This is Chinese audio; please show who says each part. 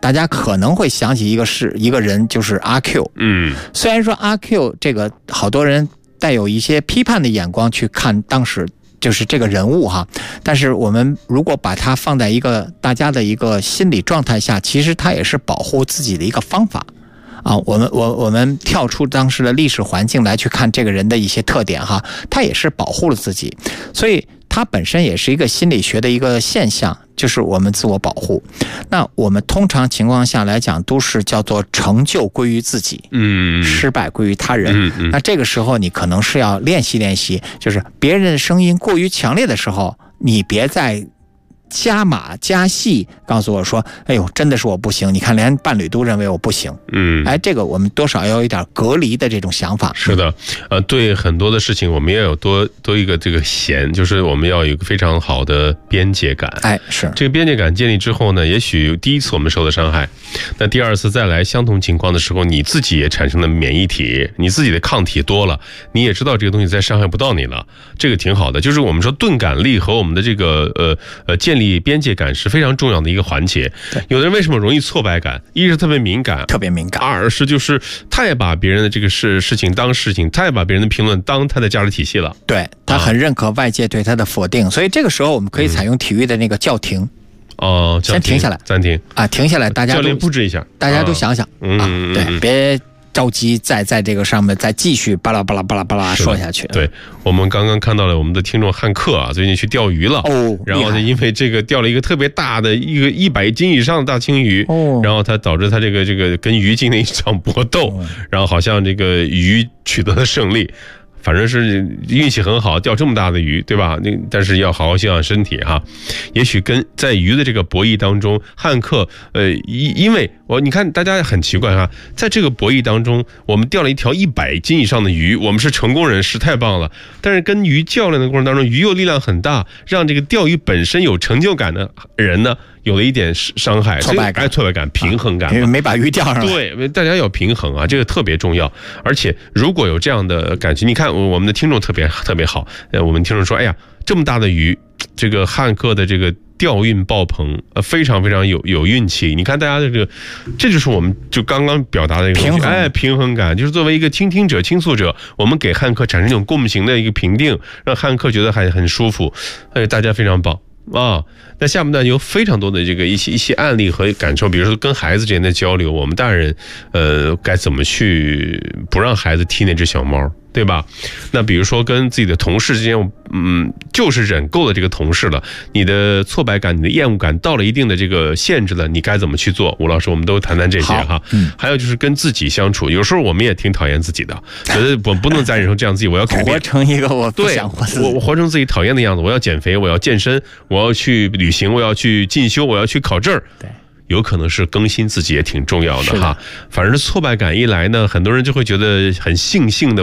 Speaker 1: 大家可能会想起一个人，就是阿 Q。虽然说阿 Q 这个好多人带有一些批判的眼光去看当时就是这个人物哈，但是我们如果把它放在一个大家的一个心理状态下，其实它也是保护自己的一个方法啊。我们跳出当时的历史环境来去看这个人的一些特点哈，他也是保护了自己，所以它本身也是一个心理学的一个现象，就是我们自我保护。那我们通常情况下来讲，都是叫做成就归于自己，失败归于他人。那这个时候你可能是要练习练习，就是别人的声音过于强烈的时候，你别再加码加戏告诉我说，哎呦，真的是我不行，你看连伴侣都认为我不行。这个我们多少要有一点隔离的这种想法。
Speaker 2: 是的，对很多的事情我们要有多一个这个弦，就是我们要有一个非常好的边界感。
Speaker 1: 是
Speaker 2: 这个边界感建立之后呢，也许第一次我们受的伤害，那第二次再来相同情况的时候，你自己也产生了免疫体，你自己的抗体多了，你也知道这个东西再伤害不到你了，这个挺好的。就是我们说钝感力和我们的这个建立边界感是非常重要的一个环节。有的人为什么容易挫败感？一是特别敏感，二是就是他也把别人的这个事情当事情，他也把别人的评论当他的价值体系了。
Speaker 1: 对，他很认可外界对他的否定，所以这个时候我们可以采用体育的那个叫停。先停下来，
Speaker 2: 暂停
Speaker 1: 啊，停下来，大家
Speaker 2: 教练布置一下，
Speaker 1: 大家都想想对，别着急在这个上面再继续巴拉巴拉巴拉巴拉说下去。
Speaker 2: 对，我们刚刚看到了我们的听众汉克啊，最近去钓鱼了，然后呢，因为这个钓了一个特别大的一个100斤以上的大青鱼，然后他导致他这个跟鱼进行了一场搏斗，然后好像这个鱼取得了胜利。反正是运气很好，钓这么大的鱼，对吧？但是要好好休养身体哈。也许在鱼的这个博弈当中，汉克因为你看大家很奇怪哈，在这个博弈当中，我们钓了一条100斤以上的鱼，我们是成功人士，太棒了。但是跟鱼较量的过程当中，鱼又力量很大，让这个钓鱼本身有成就感的人呢，有了一点伤害，挫败感、平衡感，
Speaker 1: 因为没把鱼钓上来。
Speaker 2: 对，大家要平衡啊，这个特别重要。而且如果有这样的感觉，你看我们的听众特别好，我们听众说，哎呀，这么大的鱼，这个汉克的这个钓运爆棚，非常非常有运气。你看大家这就是我们就刚刚表达的一个平衡感，就是作为一个倾听者、倾诉者，我们给汉克产生一种共情的一个评定，让汉克觉得还很舒服。大家非常棒。那下面呢有非常多的这个一些案例和感受，比如说跟孩子之间的交流，我们大人该怎么去不让孩子踢那只小猫，对吧？那比如说跟自己的同事之间，就是忍够了这个同事了，你的挫败感、你的厌恶感到了一定的这个限制了，你该怎么去做？吴老师，我们都谈谈这些哈。还有就是跟自己相处，有时候我们也挺讨厌自己的，觉得我不能再忍受这样自己，我要改变，
Speaker 1: 活成一个我不想活自己，
Speaker 2: 我活成自己讨厌的样子，我要减肥，我要健身，我要去旅行，我要去进修，我要去考证。
Speaker 1: 对。
Speaker 2: 有可能是更新自己也挺重要的哈。反正挫败感一来呢，很多人就会觉得很悻悻的